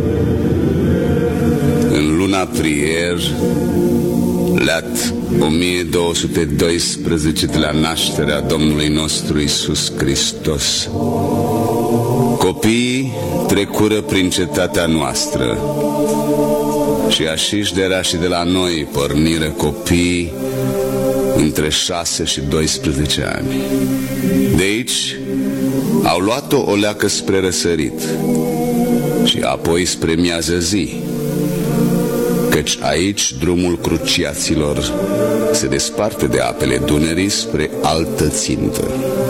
În luna aprilie, leat 1212 de la nașterea Domnului nostru Iisus Hristos, copiii trecură prin cetatea noastră și așiși de era și de la noi porniră copiii între 6 și 12 ani. De aici au luat-o o leacă spre răsărit și apoi spre miază zi, căci aici drumul cruciaților se desparte de apele Dunării spre altă țintă.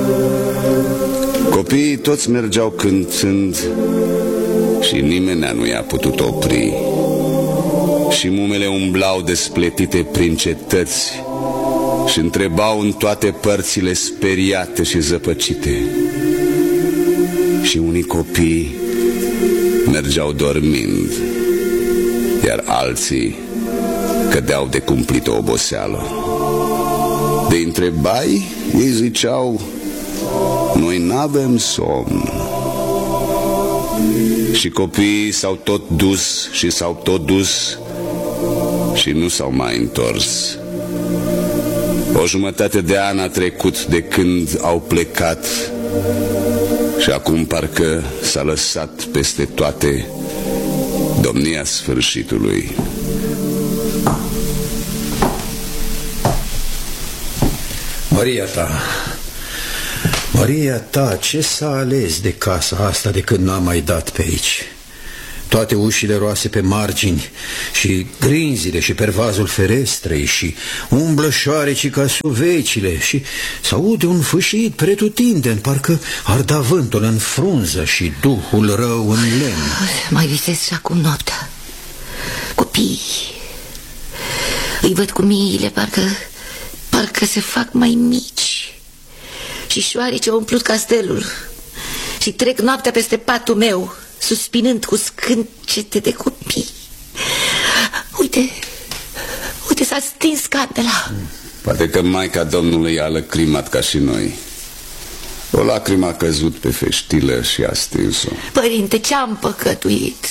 Copiii toți mergeau cântând și nimeni nu i-a putut opri. Și mumele umblau despletite prin cetăți și întrebau în toate părțile speriate și zăpăcite. Și unii copii mergeau dormind, iar alții cădeau de cumplită oboseală. De întrebai, ei ziceau: noi n-avem somn. Și copiii s-au tot dus și s-au tot dus și nu s-au mai întors. O jumătate de an a trecut de când au plecat și acum parcă s-a lăsat peste toate domnia sfârșitului. Maria ta, ce s-a ales de casa asta de când n-am mai dat pe aici? Toate ușile roase pe margini și grinzile și pervazul ferestrei și umblă șoarecii ca suvecile și s-aude un fâșit pretutindeni, parcă ar da vântul în frunză și duhul rău în lemn. Mai visez și acum noaptea. Copiii îi văd cu miile, parcă se fac mai mici. Și șoarece au umplut castelul și trec noaptea peste patul meu, suspinând cu scâncete de copii. Uite, s-a stins candela. Poate că Maica Domnului a lăcrimat ca și noi. O lacrimă a căzut pe feștilă și a stins-o. Părinte, ce-am păcătuit?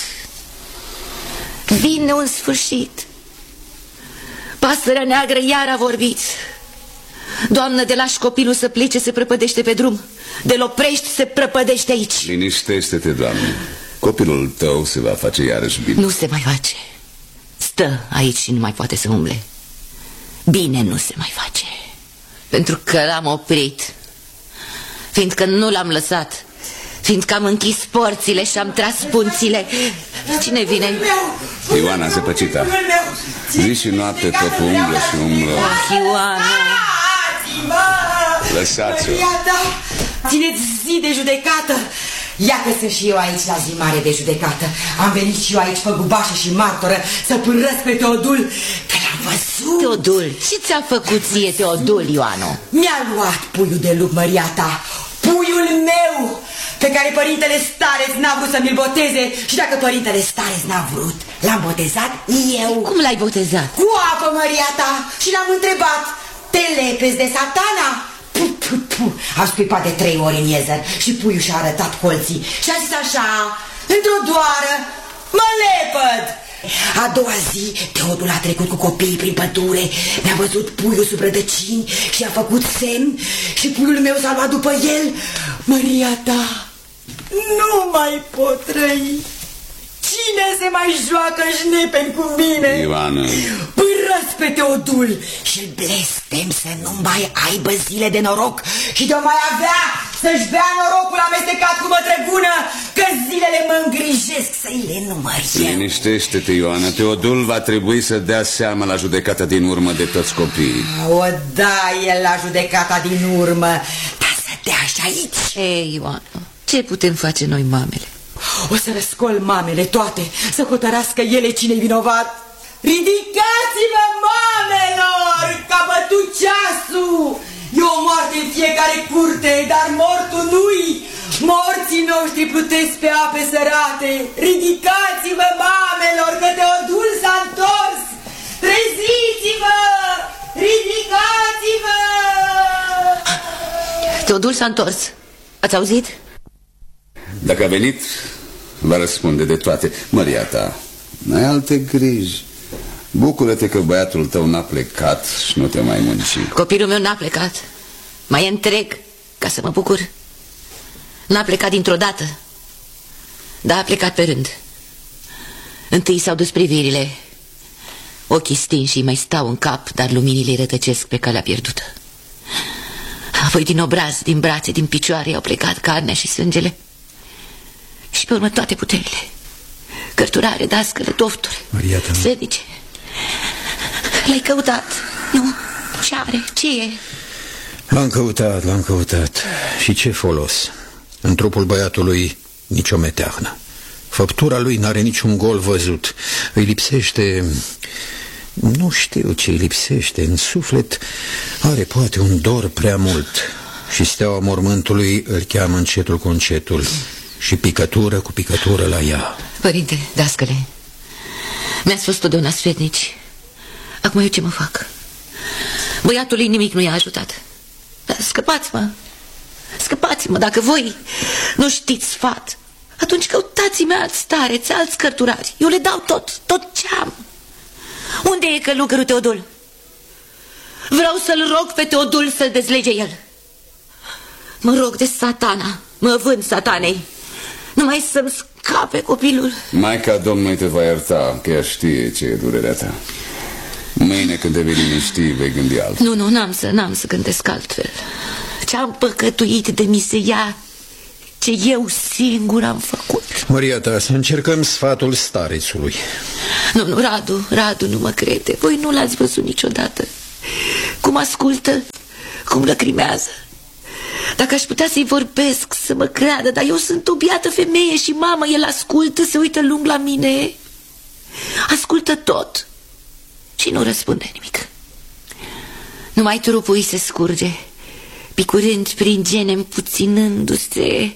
Vine un sfârșit. Pasărea neagră iar a vorbit. Doamnă, de lași copilul să plece, se prăpădește pe drum. De-l oprești, se prăpădește aici. Liniștește-te, Doamne. Copilul tău se va face iarăși bine. Nu se mai face. Stă aici și nu mai poate să umble. Bine nu se mai face. Pentru că l-am oprit. Fiindcă nu l-am lăsat. Fiindcă am închis porțile și am tras punțile. Cine vine? Ioana Zăpăcita. Zi și noapte tot umblă și umblă. Ioana, lăsați-o. Țineți zi de judecată. Ia că sunt și eu aici la zi mare de judecată. Am venit și eu aici făgubașă și martoră să pârăsc pe Teodul, că l-am văzut. Teodul? Ce ți-a făcut ție Teodul, Ioano? Mi-a luat puiul de lup, măria ta. Puiul meu, pe care părintele Stareț n-a vrut să mi-l boteze. Și dacă părintele Stareț n-a vrut, l-am botezat eu. Cum l-ai botezat? Cu apă, măria ta. Și l-am întrebat: te lepezi de Satana? Am scuipat de 3 ori în iezăr și puiul și-a arătat colții și a zis așa, într-o doară: mă lepăd. A doua zi, Teodul a trecut cu copiii prin pădure, mi-a văzut puiul sub rădăcini și a făcut semn și puiul meu s-a luat după el. Măria ta, nu mai pot trăi. Cine se mai joacă șnepen cu mine? Ioana. Pârăs pe Teodul și-l blestem să nu mai aibă zile de noroc și de-o mai avea să-și bea norocul amestecat cu mătrăgună, că zilele mă îngrijesc să-i le număr eu. Liniștește-te, Ioana. Teodul va trebui să dea seama la judecata din urmă de toți copiii. O da el la judecata din urmă, dar să dea și aici. Ei, Ioana, ce putem face noi, mamele? O să răscol mamele toate, să hotărască ele cine-i vinovat. Ridicați-vă, mamelor, că a bătut ceasul. E o moarte în fiecare curte, dar mortul nu-i. Morții noștri plutesc pe ape sărate. Ridicați-vă, mamelor, că Teodul s-a întors. Treziți-vă! Ridicați-vă! Teodul s-a întors. Ați auzit? Dacă a venit, va răspunde de toate. Măria ta, n-ai alte griji. Bucură-te că băiatul tău n-a plecat și nu te mai munci. Copilul meu n-a plecat. Mai e întreg ca să mă bucur. N-a plecat dintr-o dată, dar a plecat pe rând. Întâi s-au dus privirile. Ochii stinși îi mai stau în cap, dar luminile îi rătăcesc pe calea pierdută. Apoi din obraz, din brațe, din picioare au plecat carnea și sângele. Și pe urmă toate puterile. Cărturare, dascăle, tofturi, sfetnice. L-ai căutat? Nu? Ce are? Ce e? L-am căutat. Și ce folos? În trupul băiatului nicio meteahnă. Făptura lui n-are niciun gol văzut. Îi lipsește... Nu știu ce îi lipsește. În suflet are poate un dor prea mult. Și steaua mormântului îl cheamă încetul cu încetul. Și picătură cu picătură la ea. Părinte, dascăle, mi-ați fost totdeauna sfetnici. Acum eu ce mă fac? Băiatului nimic nu i-a ajutat. Scăpați-mă. Scăpați-mă. Dacă voi nu știți sfat, atunci căutați-mi alți stareți, alți cărturari. Eu le dau tot ce am. Unde e călugărul Teodul? Vreau să-l rog pe Teodul să-l dezlege el. Mă rog de Satana. Mă vând Satanei. Numai să-mi scape copilul. Maica Domnului te va ierta, că ea știe ce e durerea ta. Mâine când te vei liniști, vei gândi altfel. Nu, n-am să gândesc altfel. Ce-am păcătuit de mi se ia, ce eu singur am făcut. Maria ta, să încercăm sfatul starețului. Nu, Radu nu mă crede. Voi nu l-ați văzut niciodată. Cum ascultă, cum lăcrimează. Dacă aș putea să-i vorbesc, să mă creadă. Dar eu sunt o biată femeie și mamă, el ascultă, se uită lung la mine. Ascultă tot și nu răspunde nimic. Numai trupul îi se scurge, picurând prin gene, împuținându-se,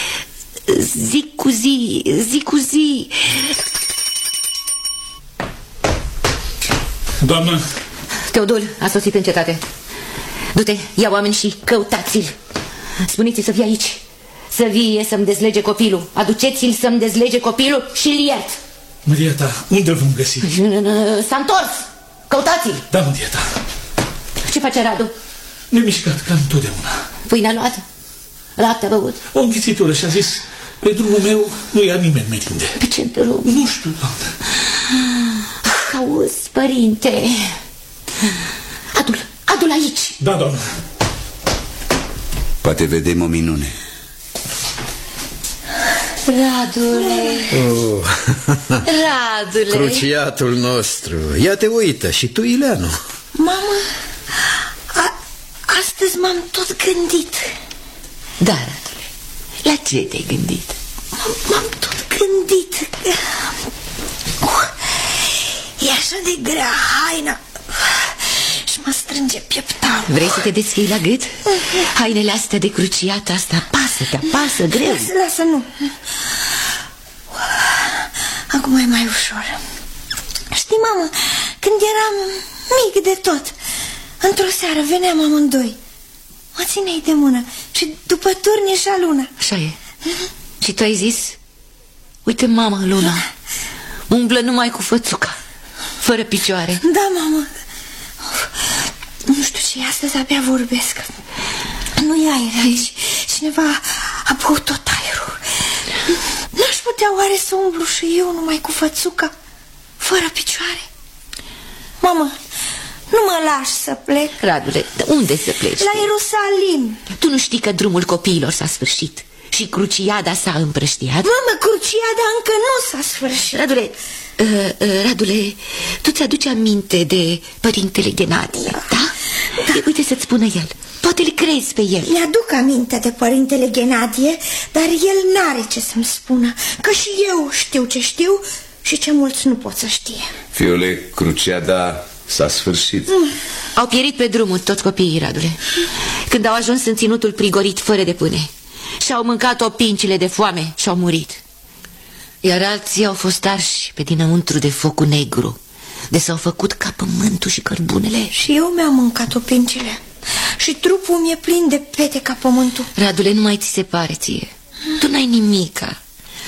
zi cu zi. Doamnă! Teodul a sosit în cetate. Du-te, ia oameni și căutați-l. Spuneți-i să fie aici, să vie să-mi dezlege copilul. Aduceți-l să-mi dezlege copilul și-l iert. Maria ta, unde îl vom găsi? S-a întors. Căutați-l. Da, Maria ta. Ce face Radu? Nemișcat, ca întotdeauna. Pâinea luată? Lapte a băut? O înghițitură și a zis: pe drumul meu nu ia nimeni merinde. Pe ce drum? Nu știu, doamnă. Auzi, părinte, adu-l aici. Da, doamnă. Poate vedem o minune. Radule. Radule. Cruciatul nostru. Ia te uită și tu, Ileanu. Mamă, astăzi m-am tot gândit. Da, Radule, la ce te-ai gândit? M-am tot gândit. E așa de grea haina și mă strânge pieptarul. Vrei să te deschii la gât? Hainele astea de cruciată, asta te apasă greu. Lasă, nu. Acum e mai ușor. Știi, mamă, când eram mic de tot, într-o seară veneam amândoi. Mă țineai de mână și după turn ieșea luna. Așa e. Și tu ai zis: uite, mama, luna umblă numai cu fățuca, fără picioare. Da, mamă. Nu știu ce e astăzi, abia vorbesc. Nu e aer aici. Cineva a băut tot aerul. N-aș putea oare să umblu și eu numai cu fățuca, fără picioare? Mamă, nu mă lași să plec. Radule, unde să pleci? La Ierusalim. Tu nu știi că drumul copiilor s-a sfârșit și cruciada s-a împrăștiat? Mamă, cruciada încă nu s-a sfârșit. Radule, tu ți-aduci aminte de părintele Ghenadie, da? Uite să-ți spună el. Poate îl crezi pe el. Mi-aduc aminte de părintele Ghenadie, dar el n-are ce să-mi spună, că și eu știu ce știu și ce mulți nu pot să știe. Fiule, cruciada s-a sfârșit. Au pierit pe drumul toți copiii, Radule, când au ajuns în ținutul prigorit fără de pâine. Și-au mâncat opincile de foame și au murit. Iar alții au fost arși pe dinăuntru de focul negru, de s-au făcut ca pământul și cărbunele. Și eu mi-am mâncat opincile și trupul mi-e plin de pete ca pământul. Radule, nu mai ți se pare ție. Tu n-ai nimica.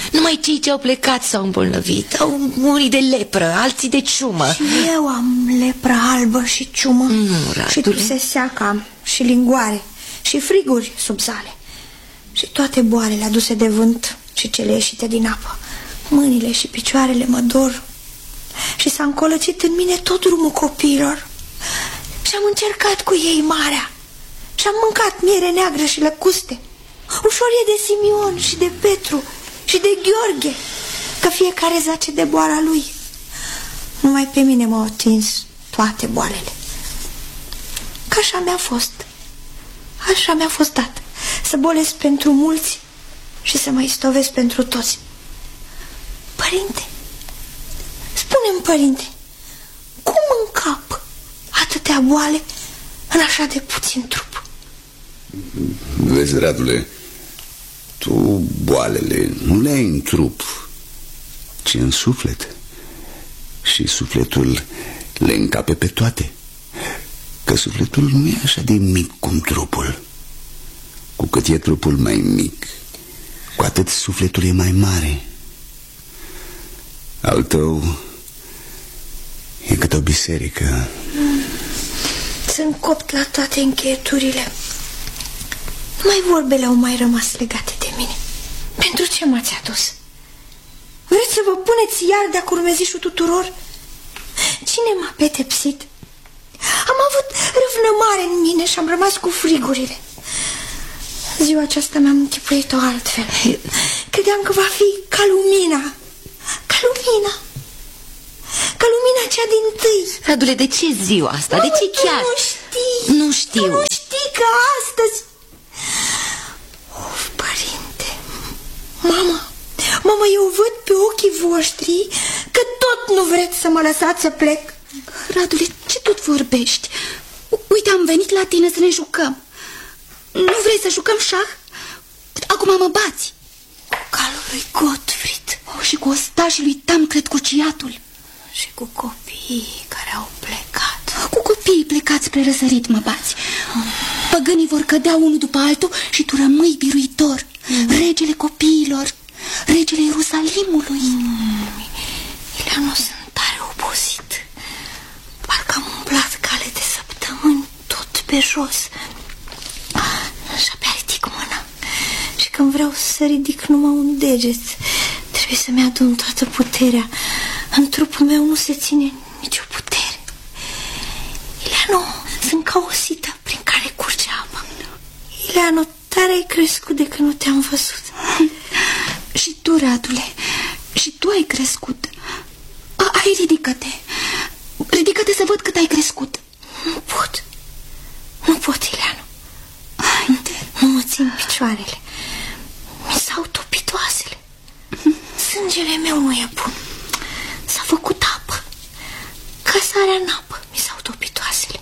Numai cei ce au plecat s-au îmbolnăvit. Au murit de lepră, alții de ciumă. Și eu am lepră albă și ciumă. Și tuseseaca și lingoare și friguri sub zale. Și toate boalele aduse de vânt și cele ieșite din apă. Mâinile și picioarele mă dor. Și s-a încolăcit în mine tot drumul copiilor. Și am încercat cu ei marea. Și am mâncat miere neagră și lăcuste, ușorie de Simion și de Petru și de Gheorghe, că fiecare zace de boala lui. Numai pe mine m-au atins toate boalele. Că așa mi-a fost. Așa mi-a fost dat, să bolesc pentru mulți și să mă istovesc pentru toți. Părinte, spune-mi, părinte, cum încap atâtea boale în așa de puțin trup? Vezi, Radule, tu boalele nu le ai în trup, ci în suflet. Și sufletul le încape pe toate. Că sufletul nu e așa de mic cum trupul. Cu cât e trupul mai mic, cu atât sufletul e mai mare. Al tău e cât o biserică. Sunt copt la toate încheieturile. Numai vorbele au mai rămas legate de mine. Pentru ce m-ați adus? Vreți să vă puneți iar de-a curmezișul tuturor? Cine m-a pedepsit? Am avut râvnă mare în mine și am rămas cu frigurile. Ziua aceasta mi-am închipuit-o altfel. Credeam că va fi ca lumina. Ca lumina. Ca lumina cea dintâi. Radule, de ce ziua asta? De ce chiar? Nu știi. Nu știu. Nu știi că astăzi... Of, părinte. Mama, eu văd pe ochii voștri că tot nu vreți să mă lăsați să plec. Radule, ce tot vorbești? Uite, am venit la tine să ne jucăm. Nu vrei să jucăm șah? Acum mă bați. Cu calul lui Gottfried. Și cu ostașii lui Tamcred Cuciatul. Și cu copiii care au plecat. Cu copiii plecați spre răsărit mă bați. Păgânii vor cădea unul după altul și tu rămâi biruitor. Regele copiilor, regele Ierusalimului. Ileanu, sunt tare obosit. Parcă am umblat cale de săptămâni tot pe jos. Și abia ridic mâna. Și când vreau să ridic numai un deget, trebuie să-mi adun toată puterea. În trupul meu nu se ține nicio putere. Ileanu, sunt ca o sită prin care curge apa. Ileanu, tare ai crescut de când nu te-am văzut. Și tu, Radule, și tu ai crescut. Hai, ridică-te. Ridică-te să văd cât ai crescut. Nu pot. Nu pot, Ileanu. Haide. Nu mă țin picioarele. Mi s-au topit oasele. Sângele meu nu e bun. S-a făcut apă. Ca sarea în apă. Mi s-au topit oasele.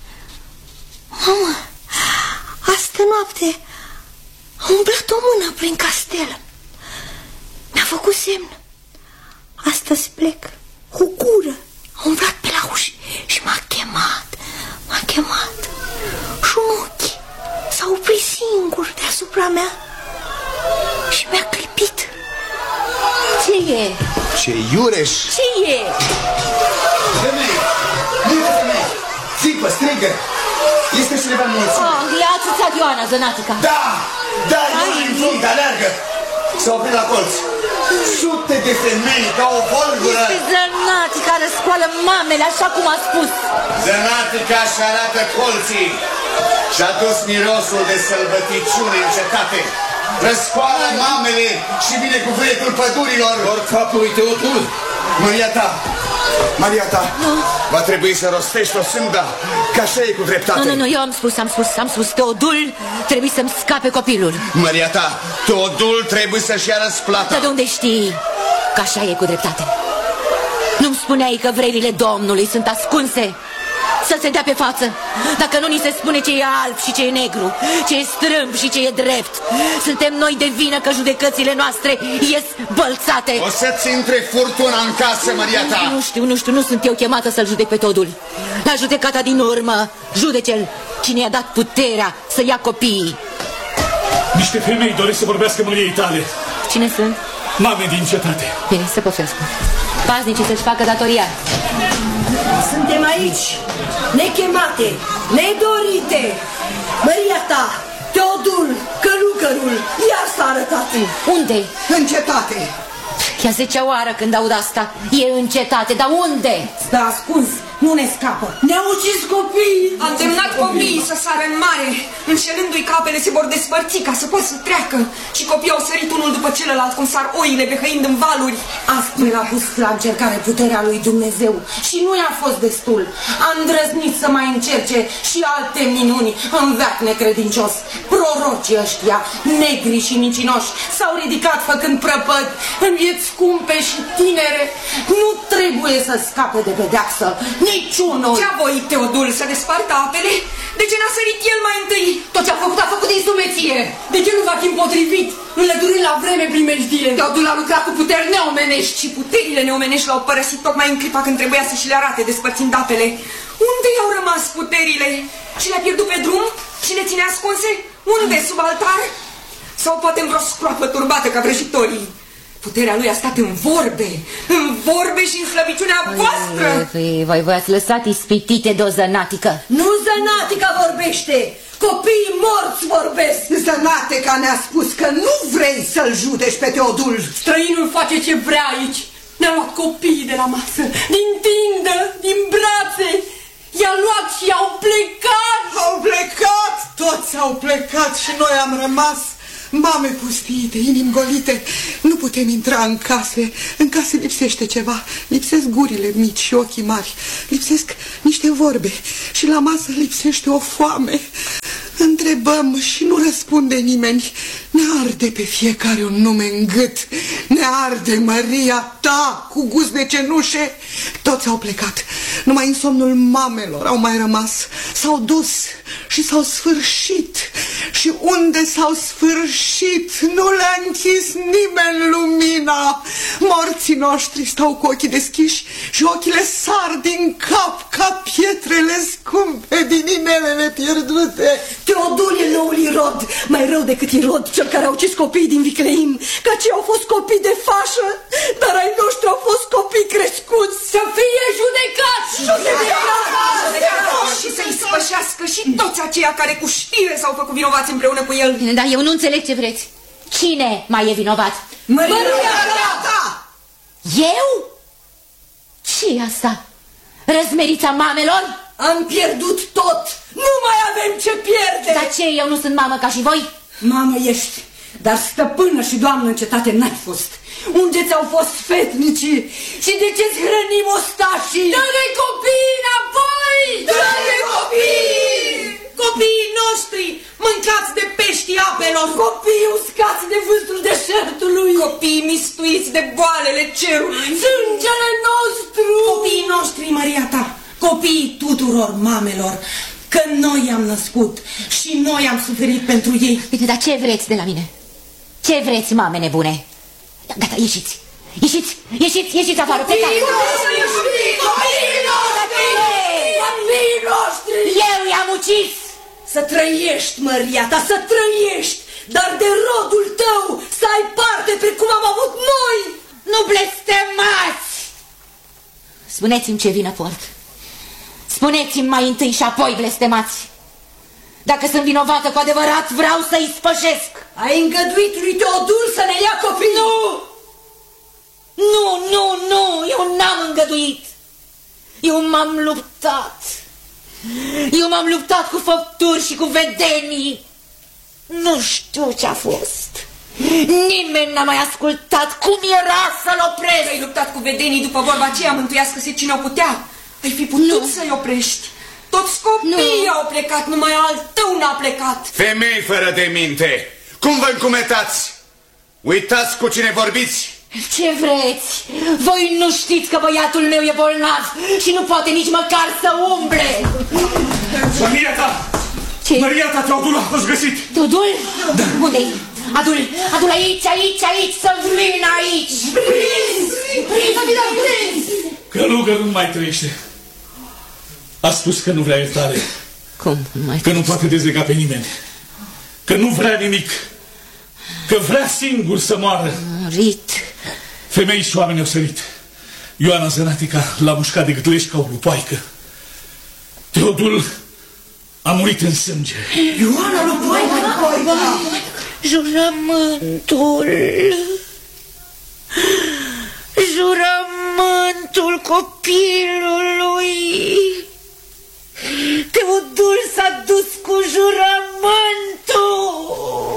Mamă, astă noapte a umblat o mână prin castel. Mi-a făcut semn. Astăzi plec. O gură a umblat pe la uși și m-a chemat. M-a chemat. Și un ochi s-a oprit singur deasupra mea și mi-a clipit. Ce e? Ce iureș! Ce e? Femei! Multe femei! Țipă, strigă! Este cineva în mulțime! Le-a ațățat Ioana, zănatica. Da! Da, Ioana în frunte, aleargă! S-a oprit la colț. Sute de femei ca o volgură. Este zănatica, răscoală mamele, așa cum a spus. Zănatica și arată colții și-a dus mirosul de sălbăticiune în cetate. Răscoală mamele și binecuvântul pădurilor. Lor capului Teodul. Maria ta, va trebui să rostești o sânda, că așa e cu dreptate. Nu, eu am spus, Teodul trebuie să-mi scape copilul. Maria ta, Teodul trebuie să-și ia răsplata. Dar de unde știi că așa e cu dreptate? Nu-mi spuneai că vrerile Domnului sunt ascunse? Să se dea pe față. Dacă nu ni se spune ce e alb și ce e negru, ce e strâmb și ce e drept, suntem noi de vină că judecățile noastre ies bălțate. O să-ți intre furtuna în casă, Maria ta. Nu știu, nu sunt eu chemată să-l judec pe Teodul. La judecata din urmă, judece-l cine i-a dat puterea să ia copiii. Niște femei doresc să vorbească măriei tale. Cine sunt? mame din cetate. Bine, să poftească. Paznicii să-și facă datoria. Suntem aici, nechemate, nedorite. Măria ta, Teodul, călugărul, iar s-a arătat. Unde-i? În cetate. E a 10-a oară când aud asta. E în cetate, dar unde? Stă ascuns, nu ne scapă. Ne-au ucis copiii. Am îndemnat copiii să sară în mare. Înșelându-i că apele se vor despărți ca să poată să treacă. Și copiii au sărit unul după celălalt, cum sar oile behăind în valuri. Astfel a pus la încercare puterea lui Dumnezeu. Și nu i-a fost destul. A îndrăznit să mai încerce și alte minuni în veac necredincios. Prorocii ăștia, negri și mincinoși, s-au ridicat făcând prăpăd în vieți scumpe și tinere. Nu trebuie să scape de pedeapsă niciunul. Ce-a voit Teodul, să despartă apele? De ce n-a sărit el mai întâi? Tot ce a făcut din sumeție. De ce nu v-a împotrivit, înlăturând la vreme primejdie? Teodul a lucrat cu puteri neomenești și puterile neomenești l-au părăsit tocmai în clipa când trebuia să și le arate despărțind apele. Unde i-au rămas puterile? Și le-a pierdut pe drum? Și le ține ascunse? Unde? Sub altar? Sau poate în vreo scroapă turbată ca vrăjitorii? Puterea lui a stat în vorbe și în slăbiciunea voastră. Voi v-ați lăsat ispitite de o zănatică. Nu zănatica vorbește, copiii morți vorbesc. Zănatica ne-a spus că nu vrei să-l judești pe Teodul. Străinul face ce vrea aici. Ne-a luat copiii de la masă, din tindă, din brațe. I-a luat și au plecat. Au plecat, toți au plecat și noi am rămas. Mame pustiite, inimi golite, nu putem intra în case. În case lipsește ceva, lipsesc gurile mici și ochii mari, lipsesc niște vorbe și la masă lipsește o foame. Întrebăm și nu răspunde nimeni. Ne arde pe fiecare un nume în gât. Ne arde Măria ta cu gust de cenușe. Toți au plecat. Numai în somnul mamelor au mai rămas. S-au dus și s-au sfârșit. Și unde s-au sfârșit nu le-a închis nimeni lumina. Morții noștri stau cu ochii deschiși și ochii le sar din cap ca pietrele scumpe din inelele pierdute. Teodul e noul Irod, mai rău decât Irod, cel care a ucis copiii din Vicleim, că acei au fost copii de fașă, dar ai noștri au fost copii crescuți. Să fie judecați! Și să-i spășească și toți aceia care cu știre s-au făcut vinovați împreună cu el. Dar eu nu înțeleg ce vreți. Cine mai e vinovat? Măria ta! Eu? Ce-i asta? Răzmerița mamelor? Am pierdut tot! Nu mai avem ce pierde! Dar ce, eu nu sunt mamă ca și voi? Mamă ești, dar stăpână și doamnă în cetate n-ai fost. Unde ți-au fost fetnicii? Și de ce-ți hrănim ostașii? Dă-ne copiii înapoi! Dă-ne copiii! Copiii noștri, mâncați de peștii apelor. Copiii uscați de vântul deșertului. Copiii mistuiți de boalele cerului. Sângele nostru! Copiii noștri, Maria ta. Copiii tuturor mamelor, că noi i-am născut și noi am suferit pentru ei. Bine, dar ce vreți de la mine? Ce vreți, mame nebune? Gata, ieșiți! Ieșiți! Ieșiți! Ieșiți afară! Plecați! Copiii noștri! Eu i-am ucis! Să trăiești, Măria ta, să trăiești! Dar de rodul tău să ai parte precum am avut noi! Nu blestemați! Spuneți-mi ce vină port. Spuneți-mi mai întâi și apoi blestemați. Dacă sunt vinovată cu adevărat, vreau să-i spășesc. Ai îngăduit lui Teodul să ne ia copii? Nu! Nu, nu, nu! Eu n-am îngăduit. Eu m-am luptat. Eu m-am luptat cu făpturi și cu vedenii. Nu știu ce-a fost. Nimeni n-a mai ascultat cum era să-l opresc. Ai luptat cu vedenii după vorba aceea, mântuiască-se cine o putea. Ai fi putut să-i oprești. Toți copiii au plecat, numai al tău n-a plecat. Femei fără de minte, cum vă încumetați? Uitați cu cine vorbiți. Ce vreți? Voi nu știți că băiatul meu e bolnav și nu poate nici măcar să umble. Maria ta! Ce? Maria ta, Teodul a fost găsit. Teodul? Da. Unde-i? Adul aici, să vină aici. Prins! Călugărul nu mai trăiește. A spus că nu vrea iertare. Cum? Că nu poate dezlega pe nimeni. Că nu vrea nimic. Că vrea singur să moară. Murit. Femei și oameni au sărit. Ioana Zănatica l-a mușcat de gâtlești ca o lupoaică. Teodul a murit în sânge. Ioana lupoaică? Jurământul copilului. Teodul s-a dus cu jurământul.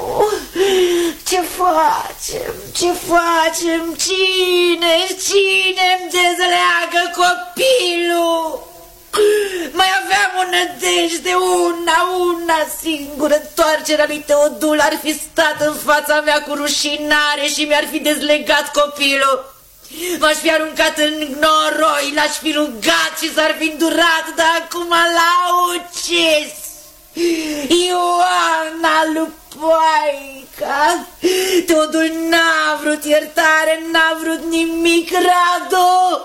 Ce facem? Cine-mi dezleagă copilul? Mai aveam o nădejde, una singură. Întoarcerea lui Teodul ar fi stat în fața mea cu rușinare și mi-ar fi dezlegat copilul. M-aș fi aruncat în noroi, l-aș fi rugat și s-ar fi îndurat, dar acum l-a ucis. Ioana lupoaica. Teodul n-a vrut iertare, n-a vrut nimic. Radu!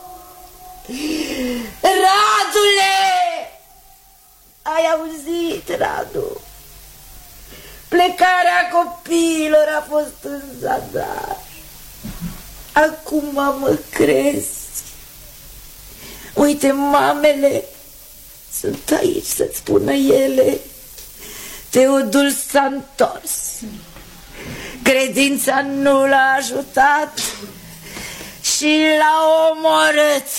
Radule! Ai auzit, Radu? Plecarea copiilor a fost în zadar. Acum mă crezi. Uite, mamele sunt aici să-ți spună ele. Teodul s-a întors. Credința nu l-a ajutat și l-a omorât.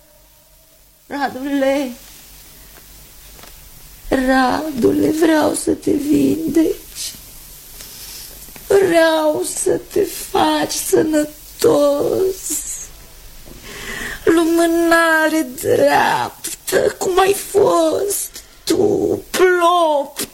Radule, vreau să te vindeci. Vreau să te faci sănătos. Lumânare dreaptă, cum ai fost tu, plop